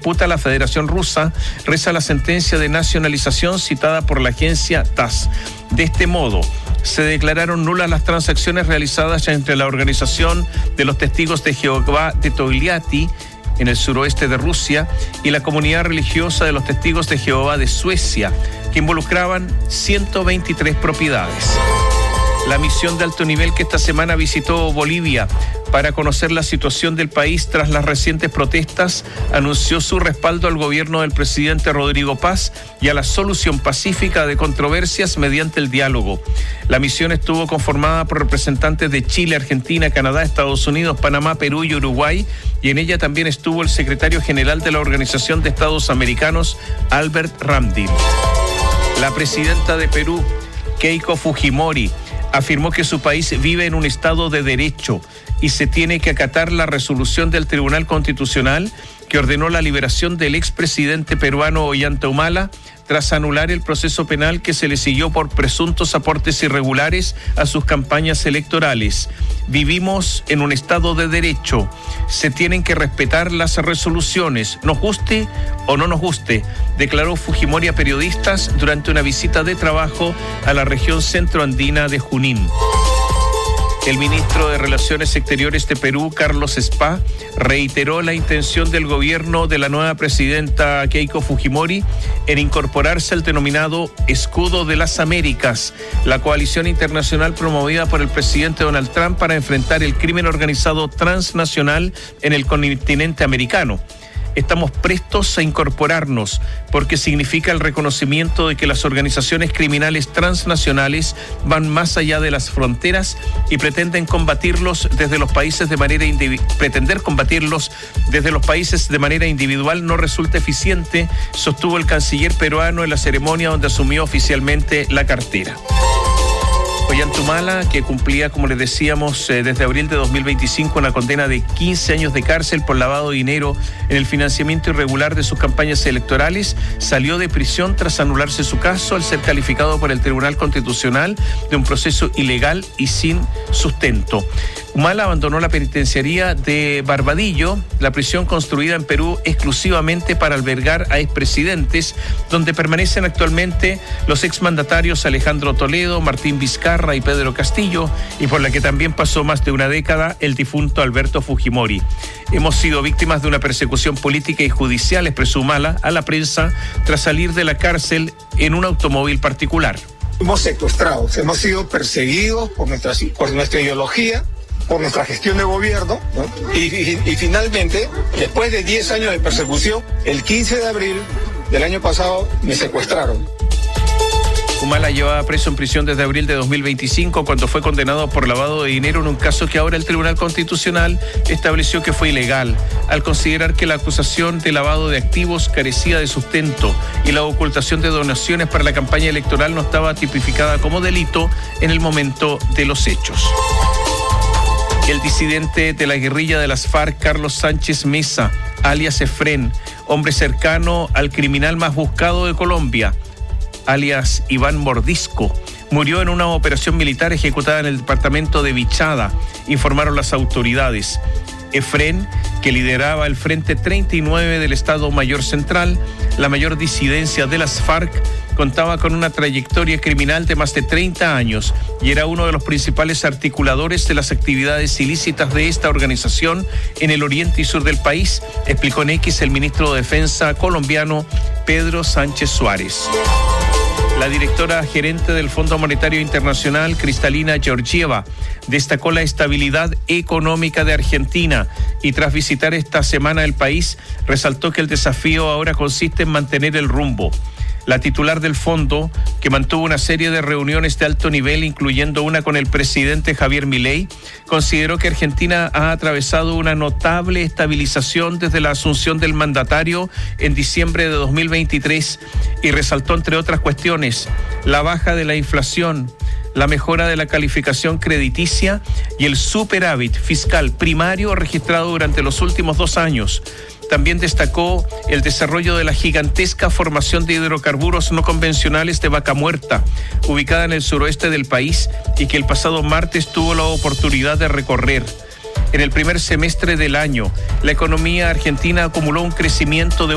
disputa a la Federación Rusa, reza la sentencia de nacionalización citada por la agencia TASS. De este modo, se declararon nulas las transacciones realizadas entre la Organización de los Testigos de Jehová de Togliatti, en el suroeste de Rusia, y la comunidad religiosa de los Testigos de Jehová de Suecia, que involucraban 123 propiedades. La misión de alto nivel que esta semana visitó Bolivia para conocer la situación del país tras las recientes protestas anunció su respaldo al gobierno del presidente Rodrigo Paz y a la solución pacífica de controversias mediante el diálogo. La misión estuvo conformada por representantes de Chile, Argentina, Canadá, Estados Unidos, Panamá, Perú y Uruguay, y en ella también estuvo el secretario general de la Organización de Estados Americanos, Albert Ramdin. La presidenta de Perú, Keiko Fujimori, afirmó que su país vive en un estado de derecho y se tiene que acatar la resolución del Tribunal Constitucional que ordenó la liberación del expresidente peruano Ollanta Humala tras anular el proceso penal que se le siguió por presuntos aportes irregulares a sus campañas electorales. Vivimos en un estado de derecho. Se tienen que respetar las resoluciones, nos guste o no nos guste, declaró Fujimori a periodistas durante una visita de trabajo a la región centroandina de Junín. El ministro de Relaciones Exteriores de Perú, Carlos Spa, reiteró la intención del gobierno de la nueva presidenta Keiko Fujimori en incorporarse al denominado Escudo de las Américas, la coalición internacional promovida por el presidente Donald Trump para enfrentar el crimen organizado transnacional en el continente americano. Estamos prestos a incorporarnos porque significa el reconocimiento de que las organizaciones criminales transnacionales van más allá de las fronteras y pretender combatirlos desde los países de manera individual no resulta eficiente, sostuvo el canciller peruano en la ceremonia donde asumió oficialmente la cartera. Ollanta Humala, que cumplía, como les decíamos, desde abril de 2025 una condena de 15 años de cárcel por lavado de dinero en el financiamiento irregular de sus campañas electorales, salió de prisión tras anularse su caso al ser calificado por el Tribunal Constitucional de un proceso ilegal y sin sustento. Humala abandonó la penitenciaría de Barbadillo, la prisión construida en Perú exclusivamente para albergar a expresidentes, donde permanecen actualmente los exmandatarios Alejandro Toledo, Martín Vizcarra y Pedro Castillo, y por la que también pasó más de una década el difunto Alberto Fujimori. Hemos sido víctimas de una persecución política y judicial, expresó Humala a la prensa tras salir de la cárcel en un automóvil particular. Fuimos secuestrados, hemos sido perseguidos por nuestra ideología, por nuestra gestión de gobierno, ¿no? Y finalmente, después de 10 años de persecución, el 15 de abril del año pasado me secuestraron. Humala llevaba preso en prisión desde abril de 2025 cuando fue condenado por lavado de dinero en un caso que ahora el Tribunal Constitucional estableció que fue ilegal, al considerar que la acusación de lavado de activos carecía de sustento y la ocultación de donaciones para la campaña electoral no estaba tipificada como delito en el momento de los hechos. El disidente de la guerrilla de las FARC, Carlos Sánchez Mesa, alias Efrén, hombre cercano al criminal más buscado de Colombia, alias Iván Mordisco, murió en una operación militar ejecutada en el departamento de Vichada, informaron las autoridades. Efrén, que lideraba el Frente 39 del Estado Mayor Central, la mayor disidencia de las FARC, contaba con una trayectoria criminal de más de 30 años y era uno de los principales articuladores de las actividades ilícitas de esta organización en el oriente y sur del país, explicó en X el ministro de Defensa colombiano Pedro Sánchez Suárez. La directora gerente del Fondo Monetario Internacional, Cristalina Georgieva, destacó la estabilidad económica de Argentina y tras visitar esta semana el país, resaltó que el desafío ahora consiste en mantener el rumbo. La titular del fondo, que mantuvo una serie de reuniones de alto nivel, incluyendo una con el presidente Javier Milei, consideró que Argentina ha atravesado una notable estabilización desde la asunción del mandatario en diciembre de 2023 y resaltó, entre otras cuestiones, la baja de la inflación, la mejora de la calificación crediticia y el superávit fiscal primario registrado durante los últimos 2 años. También destacó el desarrollo de la gigantesca formación de hidrocarburos no convencionales de Vaca Muerta, ubicada en el suroeste del país y que el pasado martes tuvo la oportunidad de recorrer. En el primer semestre del año, la economía argentina acumuló un crecimiento de